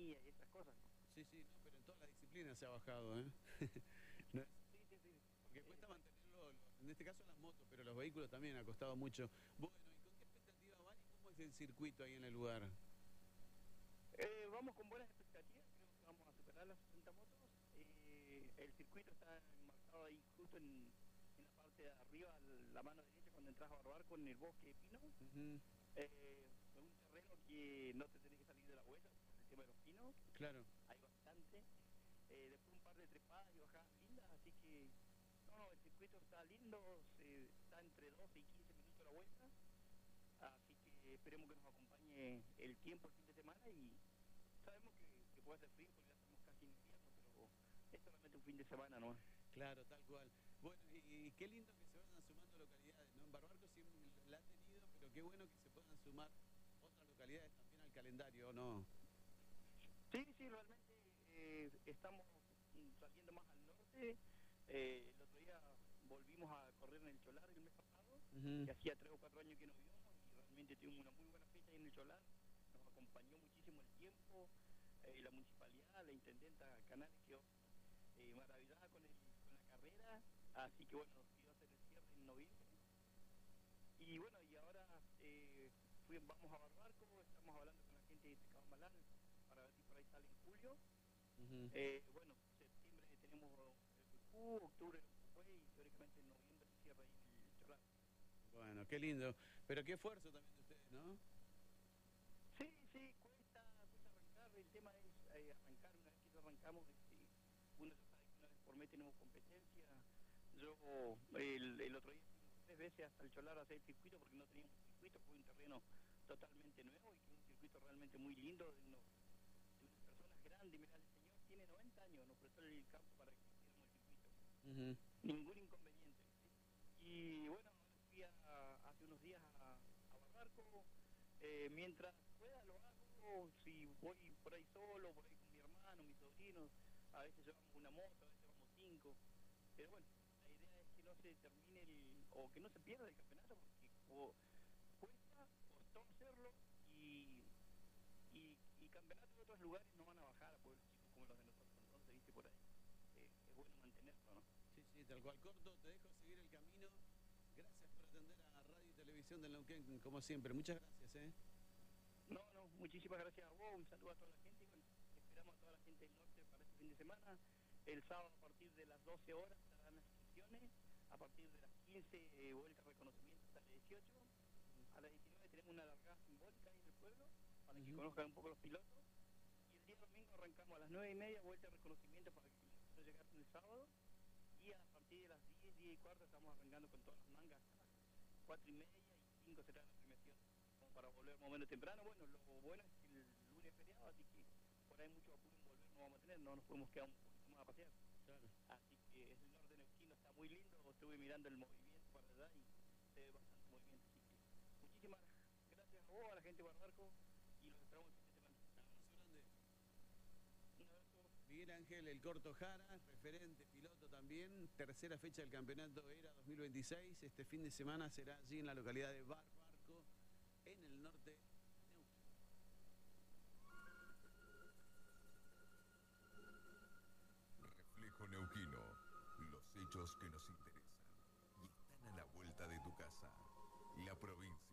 calistenia y esas cosas, ¿no? Sí, sí, no, pero en todas las disciplinas se ha bajado, ¿eh? No es- Sí, sí, sí. porque cuesta Exacto. mantenerlo, en este caso las motos, pero los vehículos también ha costado mucho. Bueno, ¿y con qué expectativa van y cómo es el circuito ahí en el lugar? Vamos con buenas expectativas, creo que vamos a superar las 60 motos. El circuito está enmarcado ahí justo en la parte de arriba, la mano derecha, cuando entras a Barbar con el bosque de pino. Ujú, Es un terreno que no te tenés que salir de la huella por el tema de los pinos, claro. hay bastante. Después un par de trepadas y bajadas lindas, así que no, el circuito está lindo, está entre 12 y 15 minutos la vuelta, así que esperemos que nos acompañe el tiempo el fin de semana y sabemos que puede hacer frío porque ya estamos casi en invierno, pero es solamente un fin de semana, ¿no? Claro, tal cual. Bueno, y qué lindo que se vayan sumando localidades, ¿no? En Barbarco siempre la han tenido, pero qué bueno que se puedan sumar otras localidades también al calendario, ¿o no? Sí, sí, realmente estamos saliendo más al norte. El otro día volvimos a correr en el Cholar el mes pasado, Ujú, que hacía 3 o 4 años que no íbamos y realmente tuvimos una muy buena fecha ahí en el Cholar. Nos acompañó muchísimo el tiempo, la municipalidad, la intendenta Canales quedó maravillada con la carrera, así que bueno, nos pidió hacer el cierre en noviembre. Y bueno, y ahora vamos a Barbarco, estamos hablando con la gente de Tecabambalán para ver si por ahí sale en julio. ujú. Bueno, septiembre tenemos el Q, octubre el Uruguay y teóricamente en noviembre se cierra ahí el Cholar. Bueno, qué lindo. Pero qué esfuerzo también de ustedes, ¿no? Sí, sí, cuesta arrancar, el tema es arrancar, una vez que ya arrancamos, uno ya sabe que una vez por mes tenemos competencia. Yo el otro día fuimos 3 veces hasta el Cholar a hacer el circuito porque no teníamos circuito, fue un terreno totalmente nuevo y que un circuito realmente muy lindo de unas personas grandes. Mira, el señor tiene 90 años, nos prestó el campo para que hiciéramos el circuito. Ujú. Ningún inconveniente. Y bueno, fui hace unos días a Barbarco, mientras pueda lo hago, si voy por ahí solo, por ahí con mi hermano, mis sobrinos, a veces llevamos una moto, a veces vamos 5, pero bueno, la idea es que no se termine o que no se pierda el campeonato, porque costó hacerlo y campeonatos de otros lugares no van a bajar a pueblos chicos como los de nosotros, entonces viste por ahí, es bueno mantenerlo, ¿no? Sí, sí, tal cual. Corto, te dejo seguir el camino. Gracias por atender a Radio y Televisión del Neuquén, como siempre. Muchas gracias, ¿eh? No, no, muchísimas gracias a vos, un saludo a toda la gente y bueno, esperamos a toda la gente del norte para este fin de semana. El sábado a partir de las 12 horas estarán las inscripciones, a partir de las 15 vuelta de reconocimiento hasta las 18, a las 19 tenemos una largada simbólica ahí en el pueblo para que Ujú. conozcan un poco los pilotos y el día domingo arrancamos a las 9:30, vuelta de reconocimiento para que no llegasen el sábado y a partir de las 10, 10:15 estamos arrancando con todas las mangas hasta las 4:30 y 5 será la premiación como para volver más o menos temprano. Bueno, lo bueno es que el lunes es feriado, así que por ahí mucho apuro en volver no vamos a tener, no nos podemos quedar un poquito más a pasear. Claro. Así que el norte neuquino está muy lindo, estuve mirando el movimiento para allá y se ve bastante movimiento. Así que muchísimas gracias a vos, a la gente de Barbarco y los esperamos el fin de semana. Abrazo grande. Un abrazo. Miguel Ángel El Corto Jara, referente, piloto también. Tercera fecha del campeonato ERA 2026. Este fin de semana será allí en la localidad de Barbarco, en el norte de Neuquén. Reflejo Neuquino. Los hechos que nos interesan y están a la vuelta de tu casa. La provincia.